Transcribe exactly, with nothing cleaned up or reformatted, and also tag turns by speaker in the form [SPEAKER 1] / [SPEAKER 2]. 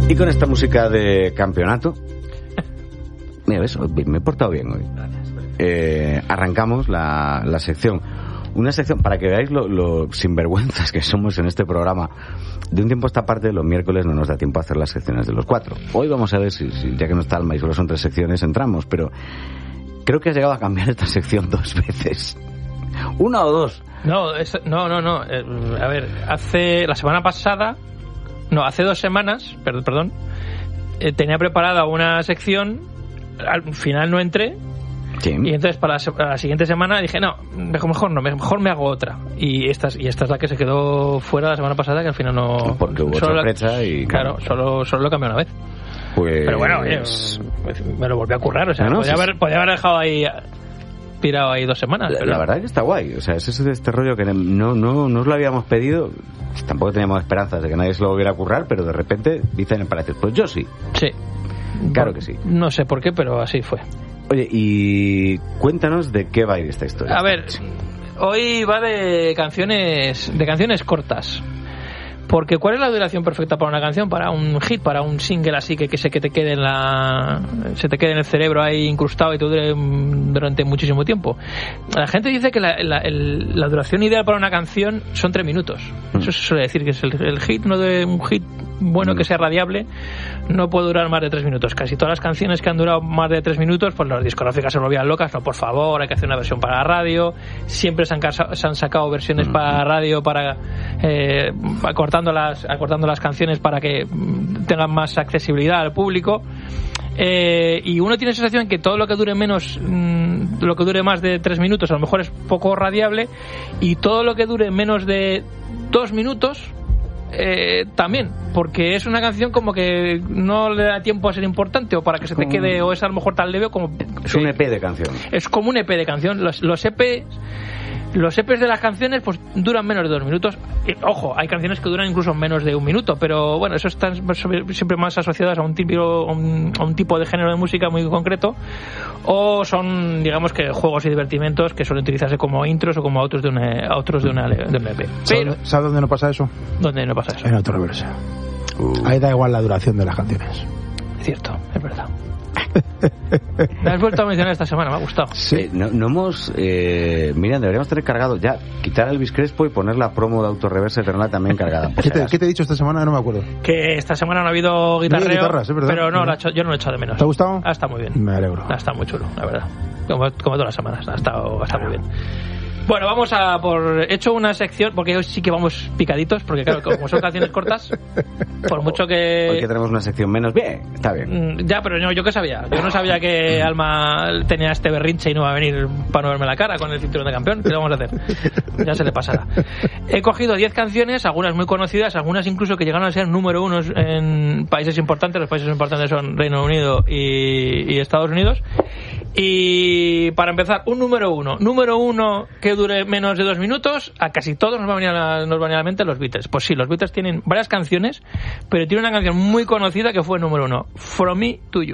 [SPEAKER 1] Y con esta música de campeonato, mira, ves, me he portado bien hoy. Eh, arrancamos la, la sección. Una sección, para que veáis lo, lo sinvergüenzas que somos en este programa. De un tiempo a esta parte, los miércoles no nos da tiempo a hacer las secciones de los cuatro. Hoy vamos a ver si, si ya que no está Alma y solo son tres secciones, entramos. Pero creo que has llegado a cambiar esta sección dos veces. ¿Una o dos?
[SPEAKER 2] No, es, no, no, no. Eh, a ver, hace la semana pasada, no, hace dos semanas, perdón, perdón eh, tenía preparada una sección, al final no entré.
[SPEAKER 1] Sí.
[SPEAKER 2] Y entonces para la, para la siguiente semana dije, no, mejor no, mejor me hago otra. Y esta, y esta es la que se quedó fuera la semana pasada, que al final no...
[SPEAKER 1] Porque hubo sorpresa la, y...
[SPEAKER 2] Claro, solo, solo lo cambié una vez.
[SPEAKER 1] Pues...
[SPEAKER 2] Pero bueno, oye, me lo volví a currar, o sea, no, no, podía, sí, haber, podía haber dejado ahí... tirado ahí dos semanas.
[SPEAKER 1] La, la verdad es que está guay. O sea, es ese este rollo que no, no, no os lo habíamos pedido. Tampoco teníamos esperanzas de que nadie se lo volviera a currar, pero de repente dicen para decir, pues yo sí.
[SPEAKER 2] Sí.
[SPEAKER 1] Claro que sí.
[SPEAKER 2] No sé por qué, pero así fue.
[SPEAKER 1] Oye, y cuéntanos de qué va a ir esta historia.
[SPEAKER 2] A ver, hoy va de canciones, de canciones cortas. Porque ¿cuál es la duración perfecta para una canción? Para un hit, para un single así que, que se que te quede en la se te quede en el cerebro ahí incrustado y te dure durante muchísimo tiempo. La gente dice que la, la, el, la duración ideal para una canción son tres minutos. Mm. Eso se suele decir que es el, el hit, no de un hit bueno mm. que sea radiable, no puede durar más de tres minutos. Casi todas las canciones que han durado más de tres minutos, pues las discográficas se volvían locas. No, por favor, hay que hacer una versión para la radio. Siempre se han, se han sacado versiones mm. para radio para eh, acortando las acortando las canciones para que tengan más accesibilidad al público. Eh, y uno tiene la sensación que todo lo que dure menos mmm, lo que dure más de tres minutos a lo mejor es poco radiable, y todo lo que dure menos de dos minutos Eh, también, porque es una canción como que no le da tiempo a ser importante, o para que se te quede, o es a lo mejor tan leve como...
[SPEAKER 1] Es un E P de canción.
[SPEAKER 2] Es como un E P de canción. Los, los E Pes los E Pes de las canciones pues duran menos de dos minutos. Y, ojo, hay canciones que duran incluso menos de un minuto, pero bueno, eso está siempre más asociadas a un tipo, a un, a un tipo de género de música muy concreto, o son, digamos, que juegos y divertimentos que suelen utilizarse como intros o como outros de una, outros de una de un E P. Pero,
[SPEAKER 3] ¿sabes dónde no pasa eso?
[SPEAKER 2] ¿Dónde no pasa eso?
[SPEAKER 3] En Autoreverse. Uh. Ahí da igual la duración de las canciones.
[SPEAKER 2] Es cierto, es verdad. Me has vuelto a mencionar esta semana, me ha gustado.
[SPEAKER 1] Sí, eh, no, no hemos eh, Miriam, deberíamos tener cargado ya, quitar a Elvis Crespo y poner la promo de Autoreverse, tenerla también cargada.
[SPEAKER 3] ¿Qué te, ¿Qué te he dicho esta semana? No me acuerdo.
[SPEAKER 2] Que esta semana no ha habido guitarreo,
[SPEAKER 3] no guitarras, ¿es verdad?
[SPEAKER 2] Pero no, la hecho, yo no lo he echado de menos.
[SPEAKER 3] ¿Te ha gustado?
[SPEAKER 2] Ah, está muy bien.
[SPEAKER 3] Me alegro.
[SPEAKER 2] Ah, está muy chulo, la verdad. Como, como todas las semanas, ha estado, ha estado muy bien. Bueno, vamos a por... He hecho una sección, porque hoy sí que vamos picaditos, porque claro, como son canciones cortas, por mucho que...
[SPEAKER 1] Hoy que tenemos una sección menos, bien, está bien.
[SPEAKER 2] Ya, pero no, yo qué sabía. Yo no sabía que Alma tenía este berrinche y no va a venir para no verme la cara con el cinturón de campeón. ¿Qué le vamos a hacer? Ya se le pasará. He cogido diez canciones, algunas muy conocidas, algunas incluso que llegaron a ser número uno en países importantes. Los países importantes son Reino Unido y, y Estados Unidos. Y para empezar, un número uno. Número uno que dure menos de dos minutos, a casi todos nos va a venir a, nos va a venir a la mente los Beatles. Pues sí, los Beatles tienen varias canciones, pero tiene una canción muy conocida que fue número uno, From Me to You.